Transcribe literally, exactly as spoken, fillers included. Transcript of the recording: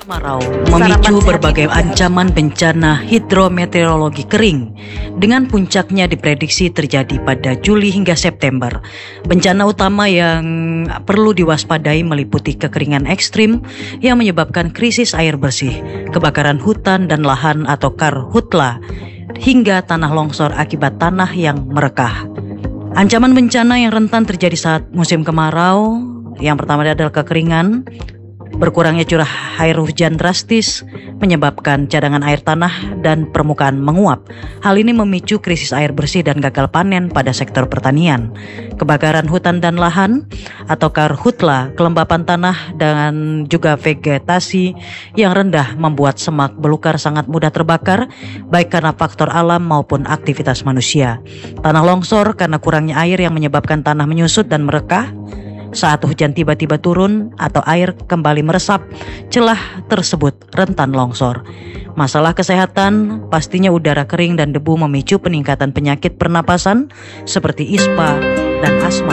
Kemarau memicu berbagai ancaman bencana hidrometeorologi kering, dengan puncaknya diprediksi terjadi pada Juli hingga September. Bencana utama yang perlu diwaspadai meliputi kekeringan ekstrim yang menyebabkan krisis air bersih, kebakaran hutan dan lahan atau karhutla, hingga tanah longsor akibat tanah yang merekah. Ancaman bencana yang rentan terjadi saat musim kemarau, yang pertama adalah kekeringan. Berkurangnya curah air hujan drastis menyebabkan cadangan air tanah dan permukaan menguap. Hal ini memicu krisis air bersih dan gagal panen pada sektor pertanian. Kebakaran hutan dan lahan atau karhutla, kelembapan tanah dan juga vegetasi yang rendah membuat semak belukar sangat mudah terbakar, baik karena faktor alam maupun aktivitas manusia. Tanah longsor karena kurangnya air yang menyebabkan tanah menyusut dan merekah. Saat hujan tiba-tiba turun atau air kembali meresap, celah tersebut rentan longsor. Masalah kesehatan, pastinya udara kering dan debu memicu peningkatan penyakit pernapasan seperti ispa dan asma.